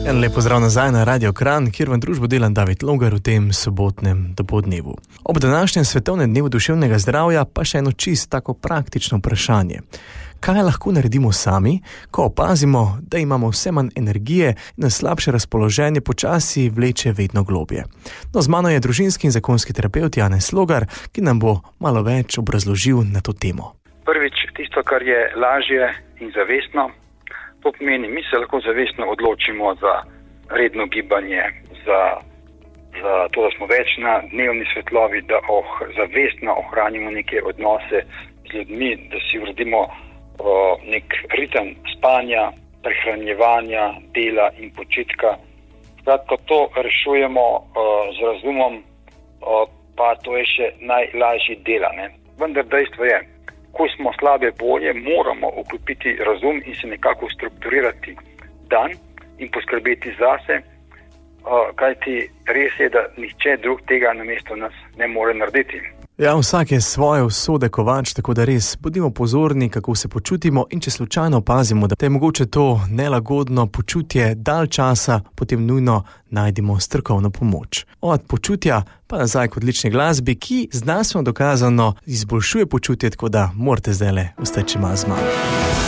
En lep pozdrav nazaj na Radio Kranj, kjer vam družbo delam David Logar v tem sobotnem dopoldnevu. Ob današnjem svetovnem dnevu duševnega zdravja pa še eno čisto tako praktično vprašanje. Kaj lahko naredimo sami, ko opazimo, da imamo vse manj energije in nas slabše razpoloženje počasi vleče vedno globje? No, z mano je družinski in zakonski terapevt Janez Logar, ki nam bo malo več obrazložil na to temo. Prvič, tisto, kar je lažje in zavestno, to pomeni, mi se lahko zavestno odločimo za redno gibanje, za to, da smo več na dnevni svetlovi, da zavestno ohranimo neke odnose z ljudmi, da si uredimo nek ritem spanja, prehranjevanja, dela in počitka. Skratka, to rešujemo z razumom, pa to je še najlažji dela, ne? Vendar dejstvo je, ko smo slabe volje, moramo vklopiti razum in se nekako strukturirati dan in poskrbeti zase, kajti res je, da nihče drug tega namesto nas ne more narediti. Ja, vsak je svoje usode kovač, tako da res bodimo pozorni, kako se počutimo, in če slučajno opazimo, da je mogoče to nelagodno počutje dalj časa, potem nujno najdimo strokovno pomoč. Od počutja pa nazaj k odlični glasbi, ki znanstveno dokazano izboljšuje počutje, tako da morate zdajle ostati malo z mano.